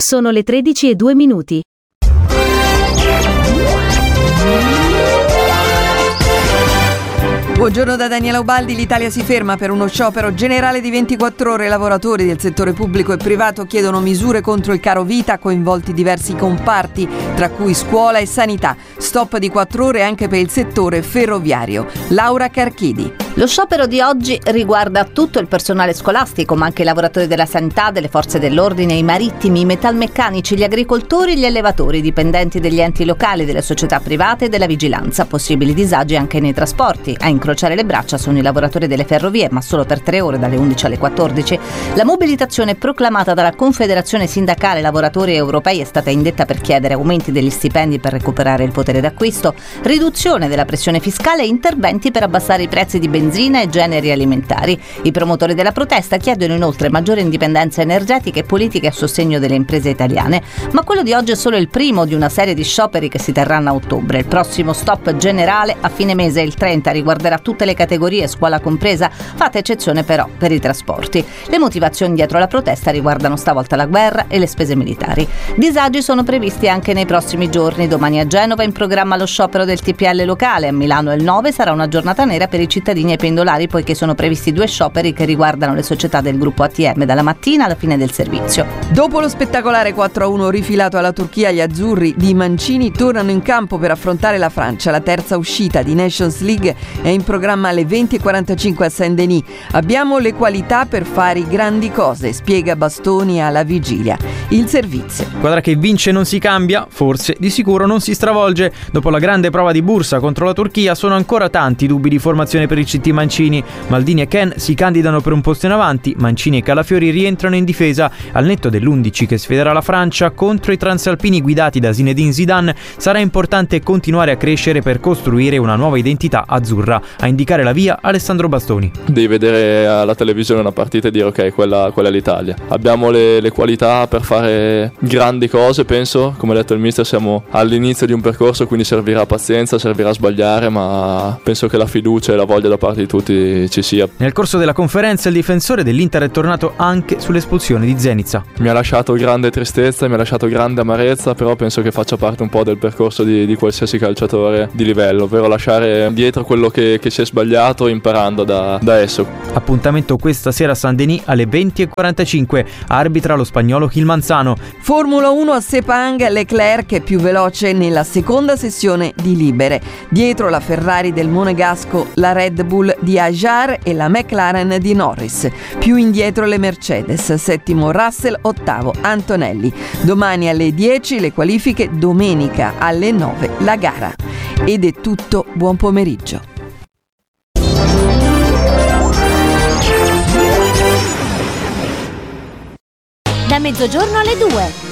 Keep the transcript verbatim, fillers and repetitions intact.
Sono le tredici e due minuti. Buongiorno da Daniela Ubaldi. L'Italia si ferma per uno sciopero generale di ventiquattro ore. I lavoratori del settore pubblico e privato chiedono misure contro il caro vita, coinvolti diversi comparti, tra cui scuola e sanità. Stop di quattro ore anche per il settore ferroviario. Laura Carchidi. Lo sciopero di oggi riguarda tutto il personale scolastico, ma anche i lavoratori della sanità, delle forze dell'ordine, i marittimi, i metalmeccanici, gli agricoltori, gli allevatori, i dipendenti degli enti locali, delle società private e della vigilanza. Possibili disagi anche nei trasporti. A incrociare le braccia sono i lavoratori delle ferrovie, ma solo per tre ore, dalle undici alle quattordici. La mobilitazione proclamata dalla Confederazione Sindacale Lavoratori Europei è stata indetta per chiedere aumenti degli stipendi per recuperare il potere d'acquisto, riduzione della pressione fiscale e interventi per abbassare i prezzi di benzina e generi alimentari. I promotori della protesta chiedono inoltre maggiore indipendenza energetica e politiche a sostegno delle imprese italiane. Ma quello di oggi è solo il primo di una serie di scioperi che si terranno a ottobre. Il prossimo stop generale a fine mese, il trenta, riguarderà tutte le categorie, scuola compresa, fatta eccezione però per i trasporti. Le motivazioni dietro la protesta riguardano stavolta la guerra e le spese militari. Disagi sono previsti anche nei prossimi giorni. Domani a Genova è in programma lo sciopero del T P L locale. A Milano il nove sarà una giornata nera per i cittadini e i pendolari, poiché sono previsti due scioperi che riguardano le società del gruppo A T M dalla mattina alla fine del servizio. Dopo lo spettacolare quattro a uno rifilato alla Turchia, gli azzurri di Mancini tornano in campo per affrontare la Francia. La terza uscita di Nations League è in programma alle venti e quarantacinque a Saint-Denis. Abbiamo le qualità per fare grandi cose, spiega Bastoni alla vigilia. Il servizio. Squadra che vince non si cambia, forse di sicuro non si stravolge. Dopo la grande prova di Bursa contro la Turchia sono ancora tanti dubbi di formazione per il C T Mancini. Maldini e Ken si candidano per un posto in avanti, Mancini e Calafiori rientrano in difesa. Al netto dell'undici che sfiderà la Francia contro i transalpini guidati da Zinedine Zidane, sarà importante continuare a crescere per costruire una nuova identità azzurra. A indicare la via Alessandro Bastoni. Devi vedere alla televisione una partita e dire ok, quella, quella è l'Italia. Abbiamo le, le qualità per fare grandi cose, penso. Come ha detto il mister, siamo all'inizio di un percorso, quindi servirà pazienza, servirà sbagliare, ma penso che la fiducia e la voglia da parte di tutti ci sia. Nel corso della conferenza il difensore dell'Inter è tornato anche sull'espulsione di Zenica. Mi ha lasciato grande tristezza, mi ha lasciato grande amarezza, però penso che faccia parte un po' del percorso di, di qualsiasi calciatore di livello, ovvero lasciare dietro quello che, che si è sbagliato imparando da, da esso. Appuntamento questa sera a Saint-Denis alle venti e quarantacinque, arbitra lo spagnolo Chilmanzano. Formula uno a Sepang, Leclerc è più veloce nella seconda sessione di libere. Dietro la Ferrari del Monegasco, la Red Bull di Ajar e la McLaren di Norris. Più indietro le Mercedes, settimo Russell, ottavo Antonelli. Domani alle dieci le qualifiche, domenica alle nove la gara. Ed è tutto, buon pomeriggio. Da mezzogiorno alle due.